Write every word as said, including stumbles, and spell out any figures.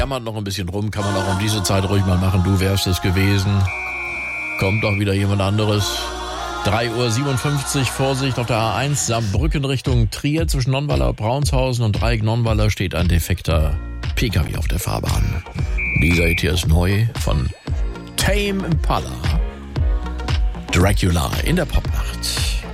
Jammert noch ein bisschen rum, kann man auch um diese Zeit ruhig mal machen. Du wärst es gewesen. Kommt doch wieder jemand anderes. drei Uhr siebenundfünfzig, Vorsicht auf der A eins, Saarbrücken Richtung Trier. Zwischen Nonnweiler und Braunshausen und Dreieck Nonnweiler steht ein defekter P K W auf der Fahrbahn. Dieser hier ist neu von Tame Impala. Dracula in der Popnacht.